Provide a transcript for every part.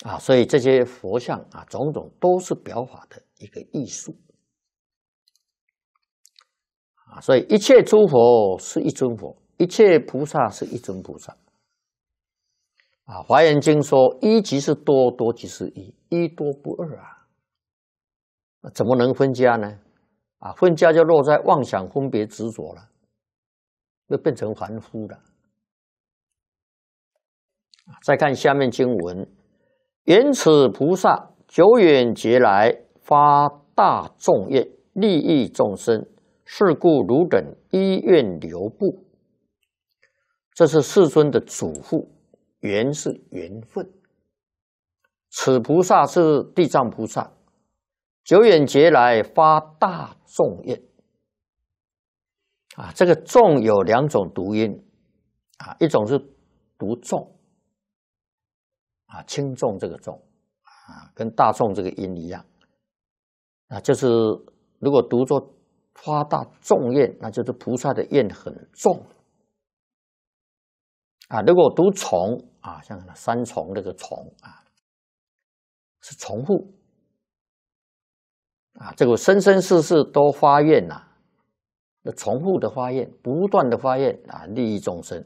所以这些佛像种种都是表法的一个艺术所以一切诸佛是一尊佛，一切菩萨是一尊菩萨华严经说一即是多，多即是一，一多不二怎么能分家呢？分家就落在妄想分别执着了，就变成凡夫了。再看下面经文，缘此菩萨久远劫来发大众愿，利益众生，是故汝等依愿流布。这是世尊的嘱咐，缘是缘分，此菩萨是地藏菩萨，久远劫来发大众愿这个众有两种读音一种是读众轻重这个重跟大众这个音一样就是如果读作发大众愿，那就是菩萨的愿很重如果读重像三重这个重是重复这个生生世世都发愿重复的发愿，不断的发愿利益众生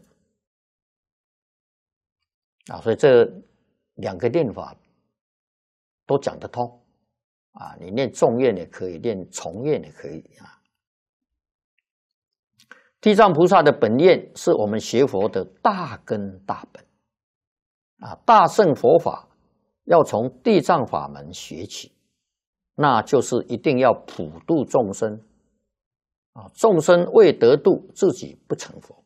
所以这两个念法都讲得通你念重愿也可以，念重愿也可以地藏菩萨的本愿是我们学佛的大根大本大乘佛法要从地藏法门学起，那就是一定要普度众生众生未得度，自己不成佛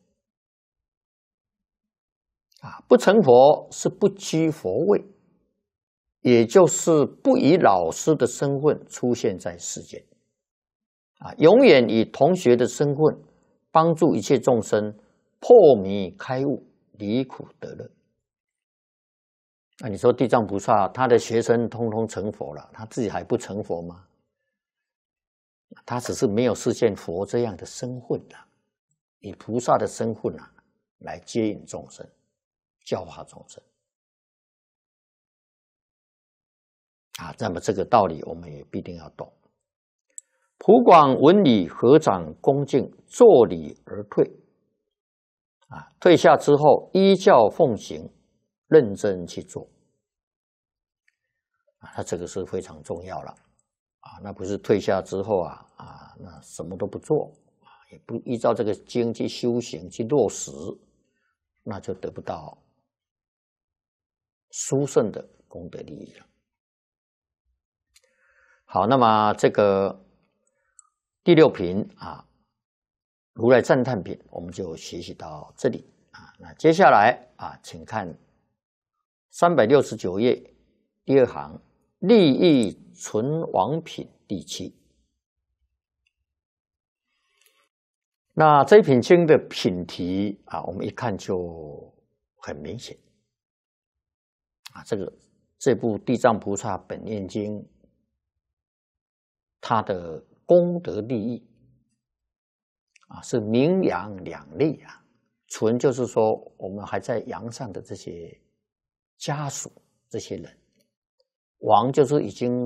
不成佛是不居佛位，也就是不以老师的身份出现在世间永远以同学的身份帮助一切众生破迷开悟，离苦得乐你说地藏菩萨他的学生通通成佛了，他自己还不成佛吗？他只是没有实现佛这样的身份以菩萨的身份来接引众生，教化众生那么这个道理我们也必定要懂。普广闻理，合掌恭敬，作礼而退退下之后依教奉行，认真去做那这个是非常重要了那不是退下之后那什么都不做也不依照这个经去修行去落实，那就得不到殊胜的功德利益了。好，那么这个第六品如来赞叹品我们就学习到这里那接下来请看369页第二行利益存亡品第7。那这一品经的品题我们一看就很明显这部地藏菩萨本愿经它的功德利益是名扬两利存就是说我们还在阳上的这些家属这些人，亡就是已经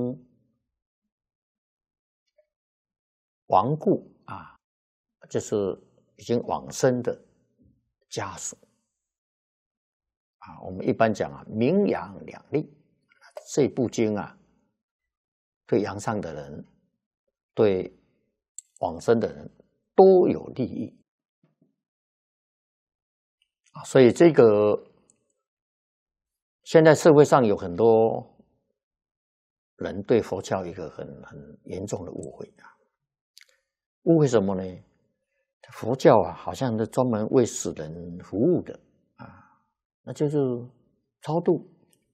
亡故就是已经往生的家属我们一般讲名扬两利，这部经对阳上的人对往生的人都有利益所以这个现在社会上有很多人对佛教有一个很严重的误会误会什么呢？佛教好像是专门为死人服务的那就是超度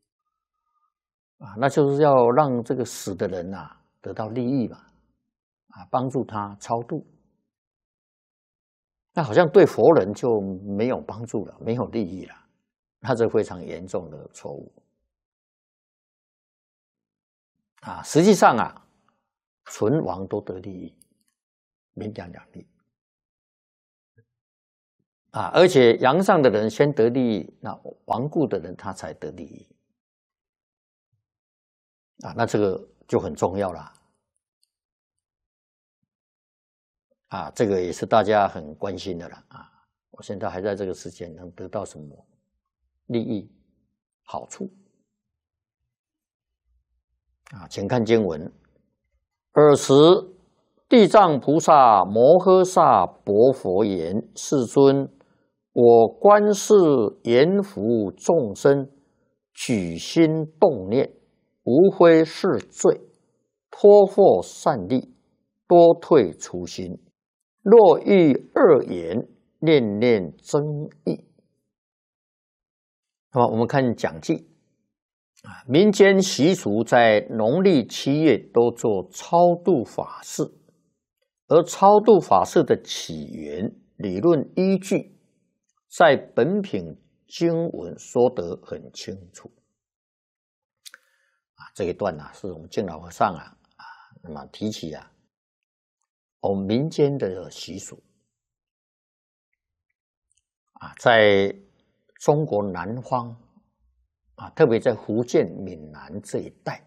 那就是要让这个死的人得到利益嘛帮助他超度，那好像对佛人就没有帮助了，没有利益了，那这非常严重的错误实际上存亡都得利益，名扬两利而且阳上的人先得利益，那亡故的人他才得利益啊，那这个就很重要了。啊，这个也是大家很关心的了啊！我现在还在这个时间能得到什么利益好处啊？请看经文：尔时，地藏菩萨摩诃萨薄佛言：“世尊，我观世阎浮众生，举心动念，无非是罪，托获善利，多退初心。若遇恶言，念念增益。”那么我们看讲记啊，民间习俗在农历7月都做超度法事，而超度法事的起源、理论依据，在本品经文说得很清楚啊。这一段是我们净老和尚那么提起我们民间的习俗啊，在中国南方啊，特别在福建闽南这一带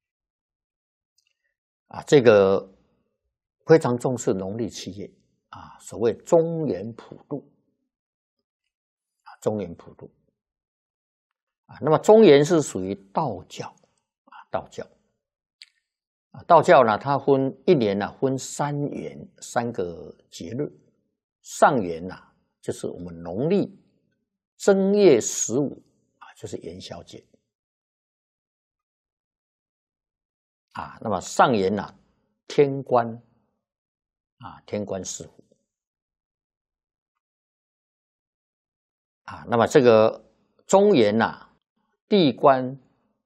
啊，这个非常重视农历7月啊，所谓中元普渡啊，中元普渡啊，那么中元是属于道教啊，道教呢，它一年分3元，3个节日。上元就是我们农历正月15啊，就是元宵节啊。那么上元天官啊，天官赐福啊。那么这个中元地官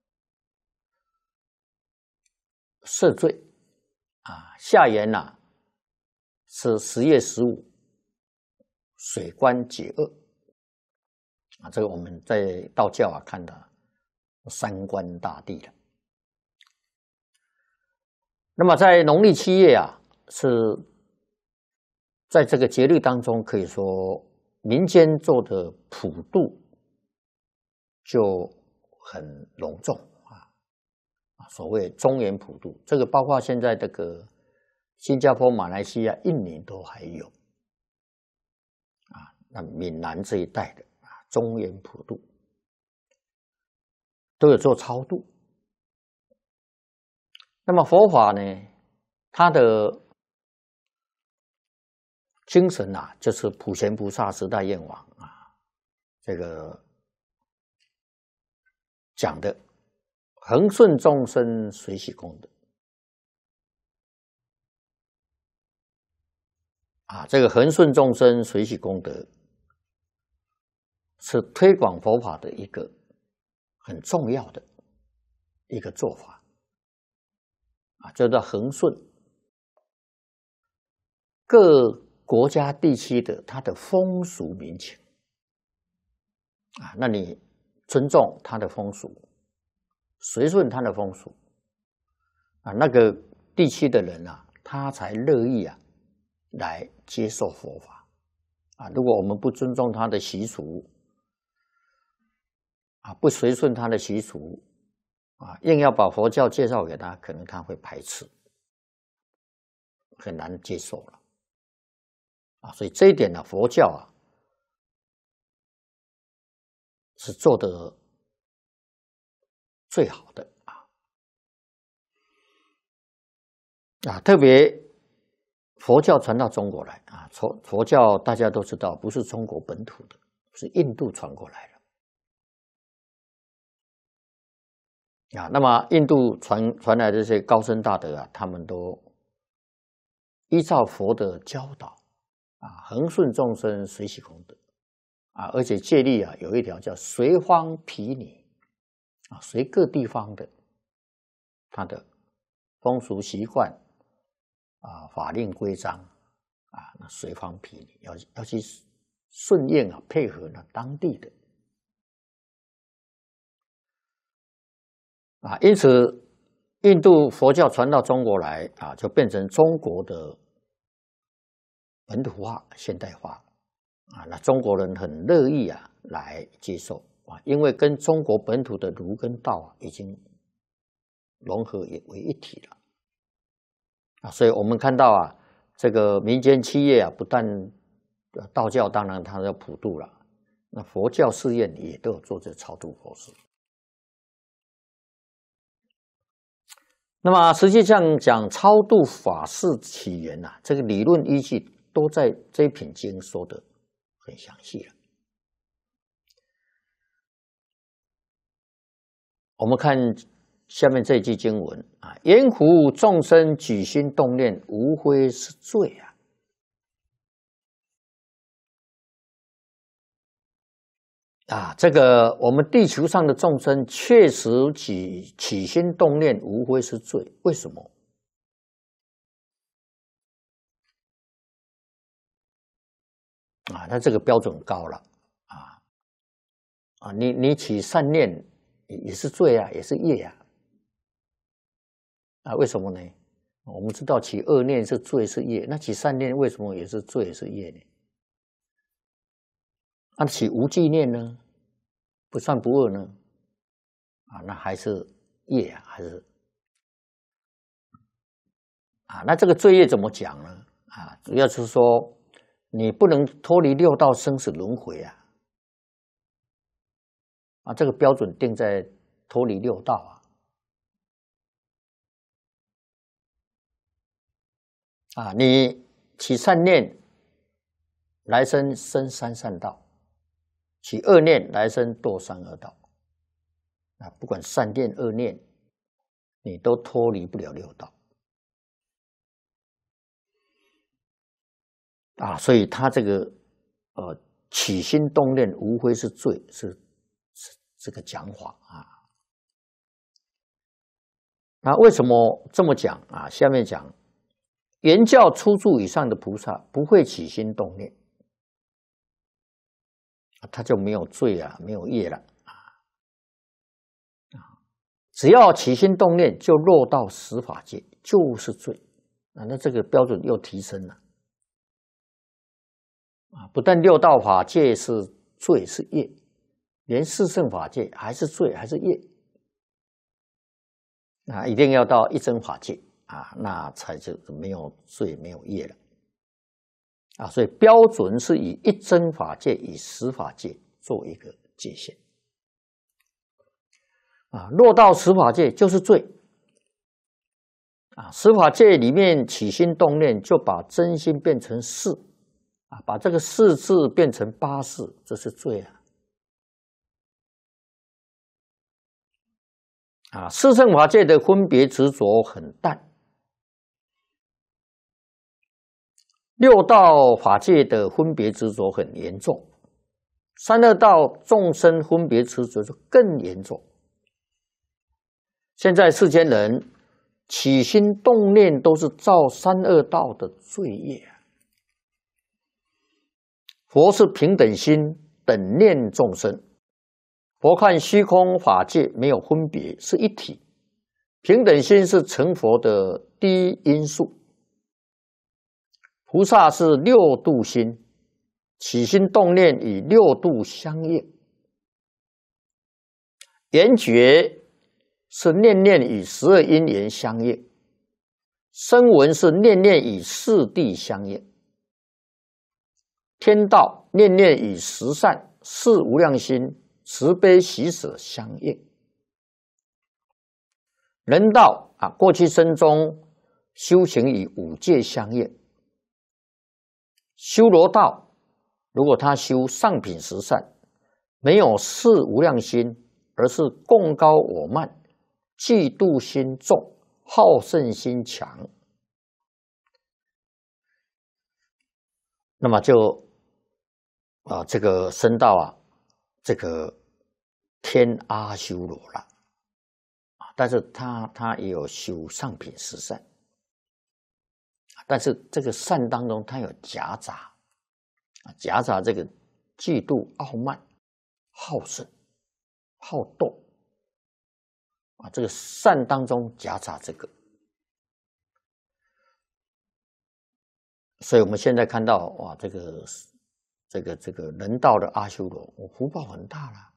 赦罪啊，下元是10月15，水官解厄啊。这个我们在道教看的三官大帝了。那么在农历7月是在这个节日当中，可以说民间做的普渡就很隆重所谓中元普渡，这个包括现在这个新加坡、马来西亚、印尼都还有那闽南这一带的中元普渡都有做超度。那么佛法呢，它的精神就是普贤菩萨10大愿望这个讲的恒顺众生，随喜功德这个恒顺众生，随喜功德是推广佛法的一个很重要的一个做法叫做恒顺各国家地区的它的风俗民情那你尊重它的风俗，随顺它的风俗那个地区的人他才乐意来接受佛法如果我们不尊重他的习俗不随顺他的习俗硬要把佛教介绍给他，可能他会排斥，很难接受了所以这一点佛教是做得最好的特别佛教传到中国来佛教大家都知道不是中国本土的，是印度传过来的那么印度传来的这些高僧大德他们都依照佛的教导恒顺众生，随喜功德而且戒律有一条叫随方毗尼随各地方的他的风俗习惯法令规章那随方毗尼要去顺应配合当地的因此印度佛教传到中国来就变成中国的本土化、现代化那中国人很乐意来接受因为跟中国本土的儒跟道已经融合也为一体了啊。所以我们看到啊，这个民间企业啊，不但道教当然它要普渡了，那佛教寺院也都有做这超度佛事。那么实际上讲超度法事起源啊，这个理论依据都在这一品经说的很详细了。我们看下面这句经文啊，言乎众生举心动念，无非是罪啊。这个我们地球上的众生确实起心动念，无非是罪。为什么？那这个标准高了你起善念也是罪啊，也是业啊。为什么呢？我们知道起恶念是罪是业，那起善念为什么也是罪也是业呢？起无记念呢？不善不恶呢？那还是业啊，还是那这个罪业怎么讲呢？主要是说你不能脱离六道生死轮回这个标准定在脱离六道你起善念，来生生三善道；起恶念，来生堕三恶道。不管善念恶念，你都脱离不了六道所以他这个起心动念无非是罪，是这个讲法那为什么这么讲下面讲，原教初住以上的菩萨不会起心动念，他就没有罪没有业了只要起心动念，就落到十法界，就是罪那这个标准又提升了不但六道法界是罪是业，连四圣法界还是罪还是业一定要到一真法界那才就没有罪没有业了所以标准是以一真法界以十法界做一个界限落到十法界就是罪十法界里面起心动念，就把真心变成事把这个事字变成八事，这是罪四圣法界的分别执着很淡，六道法界的分别执着很严重，三恶道众生分别执着就更严重。现在世间人起心动念都是造三恶道的罪业佛是平等心，等念众生。佛看虚空法界没有分别，是一体。平等心是成佛的第一因素。菩萨是六度心，起心动念与六度相应。缘觉是念念与12因缘相应，声闻是念念与四谛相应，天道念念与十善、四无量心、慈悲喜舍相应，人道过去生中修行与五戒相应，修罗道如果他修上品十善，没有四无量心，而是贡高我慢、嫉妒心重、好胜心强，那么就这个升到这个天阿修罗了但是他也有修上品十善，但是这个善当中他有夹杂这个嫉妒、傲慢、好胜、好斗这个善当中夹杂这个，所以我们现在看到这个人道的阿修罗，福报很大了